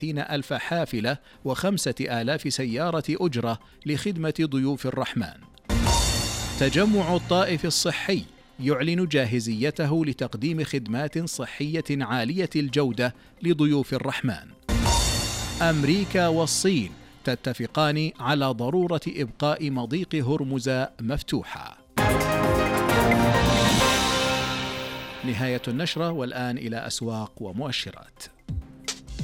ألف حافلة و5,000 سيارة أجرة لخدمة ضيوف الرحمن. تجمع الطائف الصحي يعلن جاهزيته لتقديم خدمات صحية عالية الجودة لضيوف الرحمن. أمريكا والصين تتفقان على ضرورة إبقاء مضيق هرمز مفتوحا. نهاية النشرة، والآن إلى أسواق ومؤشرات.